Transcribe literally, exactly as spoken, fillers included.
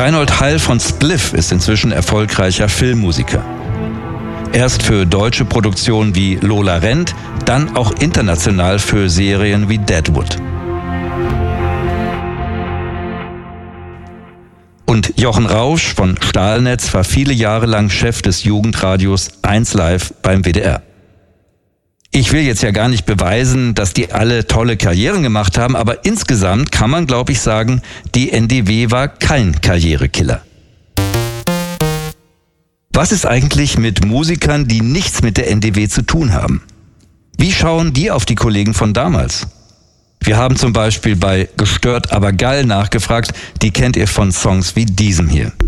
Reinhold Heil von Spliff ist inzwischen erfolgreicher Filmmusiker. Erst für deutsche Produktionen wie Lola rennt, dann auch international für Serien wie Deadwood. Und Jochen Rausch von Stahlnetz war viele Jahre lang Chef des Jugendradios eins Live beim W D R. Ich will jetzt ja gar nicht beweisen, dass die alle tolle Karrieren gemacht haben, aber insgesamt kann man, glaube ich, sagen, die N D W war kein Karrierekiller. Was ist eigentlich mit Musikern, die nichts mit der N D W zu tun haben? Wie schauen die auf die Kollegen von damals? Wir haben zum Beispiel bei Gestört aber geil nachgefragt, die kennt ihr von Songs wie diesem hier.